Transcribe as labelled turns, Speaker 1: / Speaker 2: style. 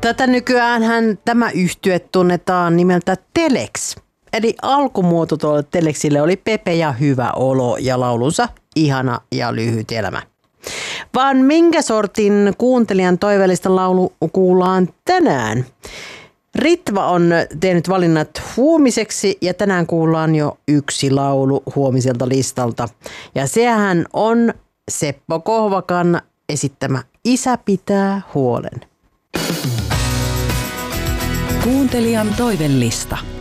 Speaker 1: Tätä nykyäänhän tämä yhtye tunnetaan nimeltä Telex. Eli alkumuoto tuolle Telexille oli Pepe ja hyvä olo ja laulunsa Ihana ja lyhyt elämä. Vaan minkä sortin kuuntelijan toiveellista laulu kuullaan tänään? Ritva on tehnyt valinnat huomiseksi ja tänään kuullaan jo yksi laulu huomiselta listalta. Ja sehän on Seppo Kohvakan esittämä Isä pitää huolen.
Speaker 2: Kuuntelijan toivellista.